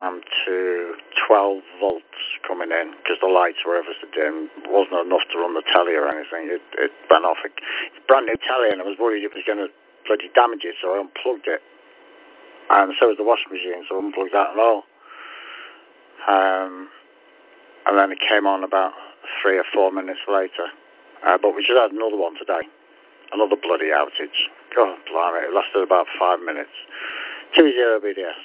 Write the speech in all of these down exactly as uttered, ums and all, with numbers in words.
um, to twelve volts coming in because the lights were ever so dim. It wasn't enough to run the telly or anything. It, it went off. It, it's a brand new telly, and I was worried it was going to bloody damage it, so I unplugged it. And so was the washing machine, so I unplugged that and all. Um, and then it came on about three or four minutes later. Uh, but we just had another one today. Another bloody outage. God, blimey, it lasted about five minutes. two zero B D S.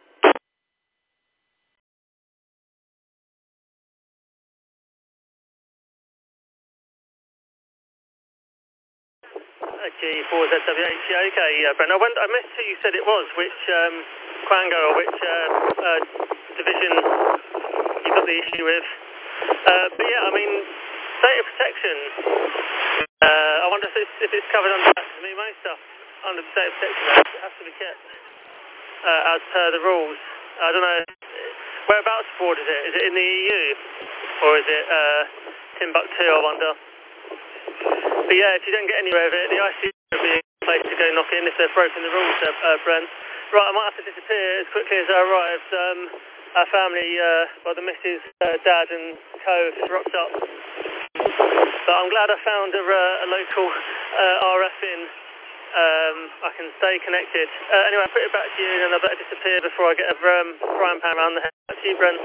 G four Z W H, yeah, okay, uh, Brent. I, went, I missed who you said it was, which um, Quango or which uh, uh, division you got the issue with. Uh, but yeah, I mean, data protection, uh, I wonder if it's, if it's covered under that. I mean, most stuff under the data protection act has to be kept uh, as per the rules. I don't know, whereabouts abroad is it? Is it in the E U? Or is it uh, Timbuktu, I wonder? But yeah, if you don't get anywhere with it, the I C U will be a place to go knock in if they've broken the rules, uh, uh, Brent. Right, I might have to disappear as quickly as I arrived. Um, our family, uh, well, the missus, uh, dad and co have rocked up. But I'm glad I found a, uh, a local uh, R F in. Um, I can stay connected. Uh, anyway, I'll put it back to you and I better disappear before I get a um, frying pan around the head. Back to you, Brent.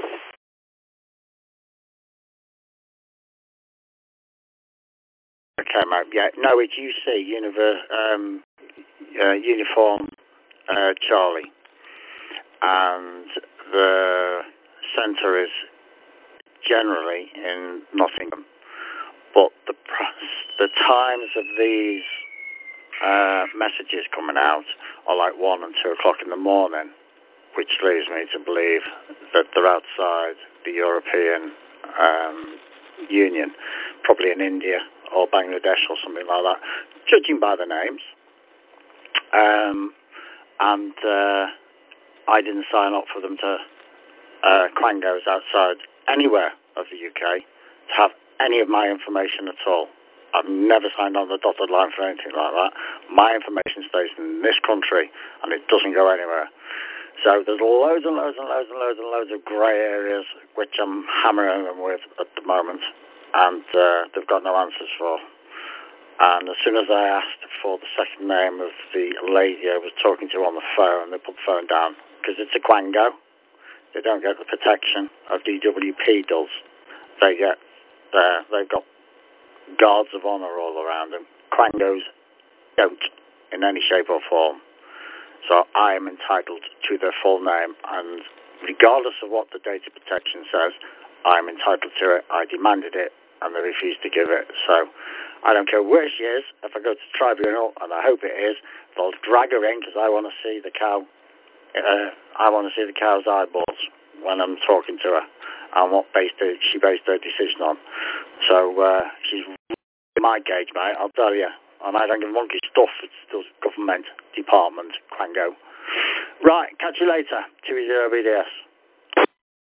Okay, mate. Yeah, no, it's U C, Univer, um, uh, Uniform uh, Charlie, and the centre is generally in Nottingham, but the the times of these uh, messages coming out are like one and two o'clock in the morning, which leads me to believe that they're outside the European um, Union, probably in India or Bangladesh or something like that, judging by the names. Um, and uh, I didn't sign up for them to uh, Quangos outside anywhere of the U K to have any of my information at all. I've never signed on the dotted line for anything like that. My information stays in this country and it doesn't go anywhere. So there's loads and loads and loads and loads and loads of grey areas which I'm hammering them with at the moment, and uh, they've got no answers for. And as soon as I asked for the second name of the lady I was talking to on the phone, they put the phone down because it's a Quango. They don't get the protection of D W P does. They get uh, they've got guards of honour all around them. Quangos don't in any shape or form. So I am entitled to their full name, and regardless of what the data protection says, I'm entitled to it. I demanded it, and they refused to give it. So I don't care where she is. If I go to tribunal, and I hope it is, they'll drag her in because I want to see the cow. Uh, I want to see the cow's eyeballs when I'm talking to her, and what based her, she based her decision on. So uh, she's my gauge, mate. I'll tell you. And I don't give monkey stuff. It's still government department, Quango. Right, catch you later. two zero B D S.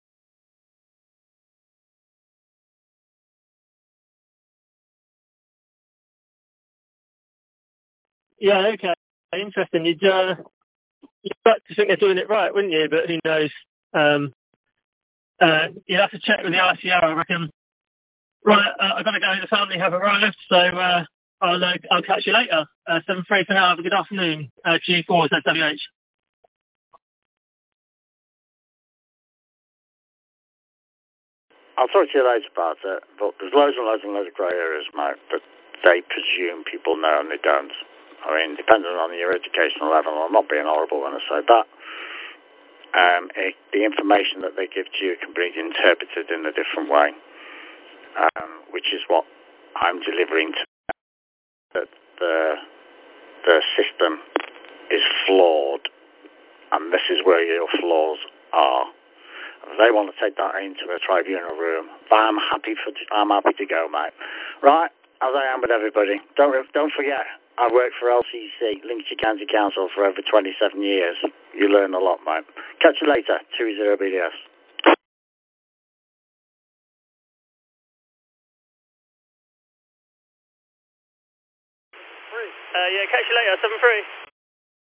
Yeah, okay. Interesting. You'd, uh, you'd like to think they're doing it right, wouldn't you? But who knows? Um, uh, you'll have to check with the I C O, I reckon. Right, uh, I've got to go. The family have arrived, so uh, I'll, uh, I'll catch you later. Uh, seven three for now. Have a good afternoon. Uh, G four Z W H. I'll talk to you later about it, but there's loads and loads and loads of grey areas, mate, that they presume people know and they don't. I mean, depending on your educational level, I'm not being horrible when I say that. Um, it, the information that they give to you can be interpreted in a different way, um, which is what I'm delivering to that the, the system is flawed, and this is where your flaws are. If they want to take that into a tribunal room, I'm happy for I'm happy to go, mate. Right, as I am with everybody. Don't don't forget, I worked for L C C, Lincolnshire County Council, for over twenty-seven years. You learn a lot, mate. Catch you later. two zero B D S. Uh, yeah, catch you later. seven three.